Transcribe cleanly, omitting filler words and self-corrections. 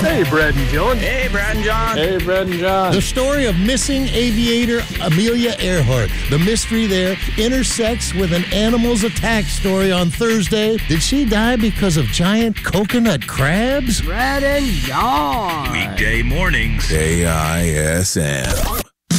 Hey, Brad and John. Hey, Brad and John. Hey, Brad and John. The story of missing aviator Amelia Earhart. The mystery there intersects with an animal's attack story on Thursday. Did she die because of giant coconut crabs? Brad and John. Weekday mornings. KISM.